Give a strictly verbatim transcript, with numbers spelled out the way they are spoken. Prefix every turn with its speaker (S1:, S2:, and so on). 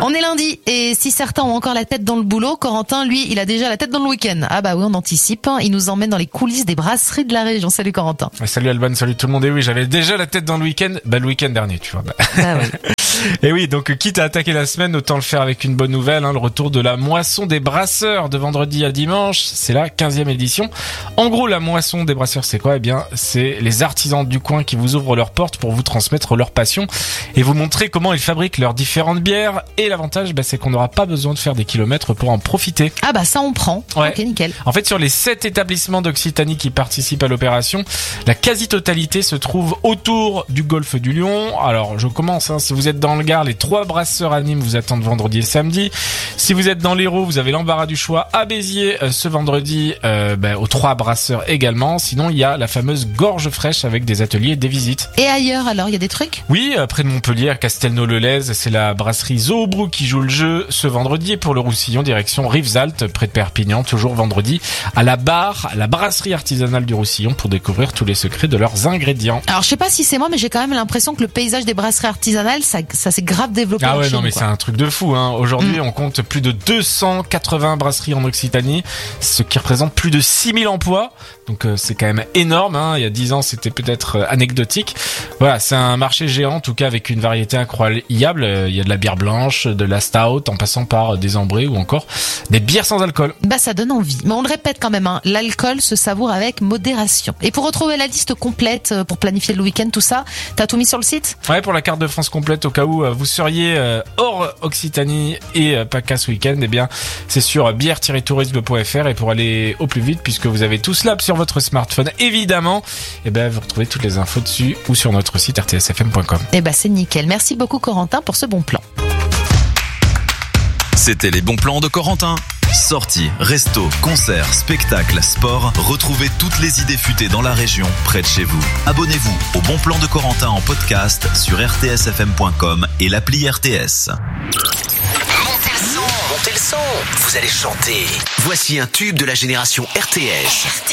S1: On est lundi et si certains ont encore la tête dans le boulot, Corentin, lui, il a déjà la tête dans le week-end. Ah bah oui, on anticipe. Il nous emmène dans les coulisses des brasseries de la région. Salut Corentin.
S2: Salut Alban, salut tout le monde. Et oui, j'avais déjà la tête dans le week-end. Bah le week-end dernier, tu vois. Bah.
S1: Ah oui.
S2: Et oui, donc quitte à attaquer la semaine, autant le faire avec une bonne nouvelle, hein, le retour de la moisson des brasseurs de vendredi à dimanche, c'est la quinzième édition. En gros, la moisson des brasseurs, c'est quoi ? Eh bien, c'est les artisans du coin qui vous ouvrent leurs portes pour vous transmettre leur passion et vous montrer comment ils fabriquent leurs différentes bières. Et l'avantage, bah, c'est qu'on n'aura pas besoin de faire des kilomètres pour en profiter.
S1: Ah bah ça on prend.
S2: Ouais.
S1: Ok, nickel.
S2: En fait, sur les sept établissements d'Occitanie qui participent à l'opération, la quasi-totalité se trouve autour du golfe du Lion. Alors, je commence, hein, si vous êtes dans le Gard, les trois brasseurs à Nîmes vous attendent vendredi et samedi. Si vous êtes dans l'Hérault, vous avez l'embarras du choix à Béziers euh, ce vendredi, euh, bah, aux trois brasseurs également. Sinon, il y a la fameuse Gorge Fraîche avec des ateliers et des visites.
S1: Et ailleurs alors, il y a des trucs ?
S2: Oui, euh, près de Montpellier, à Castelnau-le-Lez, c'est la brasserie Zoobrook qui joue le jeu ce vendredi. Et pour le Roussillon, direction Rivesaltes, près de Perpignan, toujours vendredi, à la barre, à la brasserie artisanale du Roussillon pour découvrir tous les secrets de leurs ingrédients.
S1: Alors je sais pas si c'est moi, mais j'ai quand même l'impression que le paysage des brasseries artisanales, ça, ça s'est grave développé.
S2: Ah ouais,
S1: chez
S2: non
S1: nous,
S2: mais
S1: quoi.
S2: c'est un truc de fou, hein. Aujourd'hui,
S1: Mm.
S2: on compte plus de deux cent quatre-vingts brasseries en Occitanie, ce qui représente plus de six mille emplois. Donc euh, c'est quand même énorme, hein. Il y a dix ans, c'était peut-être euh, anecdotique. Voilà, c'est un marché géant, en tout cas avec une variété incroyable. Euh, il y a de la bière blanche, de la stout, en passant par des ambrés ou encore des bières sans alcool.
S1: Bah ça donne envie. Mais on le répète quand même, hein, l'alcool se savoure avec modération. Et pour retrouver la liste complète, euh, pour planifier le week-end, tout ça, t'as tout mis sur le site ?
S2: Ouais, pour la carte de France complète, au cas où euh, vous seriez euh, hors Occitanie et euh, PACA ce week-end, eh bien c'est sur bière tiret tourisme point f r. Et pour aller au plus vite, puisque vous avez tout cela sur votre smartphone, évidemment, eh ben vous retrouvez toutes les infos dessus ou sur notre site r t s f m point com.
S1: Eh bah c'est nickel. Merci beaucoup Corentin pour ce bon plan.
S3: C'était les bons plans de Corentin. Sorties, restos, concerts, spectacles, sport, retrouvez toutes les idées futées dans la région, près de chez vous. Abonnez-vous au Bon Plan de Corentin en podcast sur r t s f m point com et l'appli R T S.
S4: Montez le son, montez le son, vous allez chanter. Voici un tube de la génération R T S.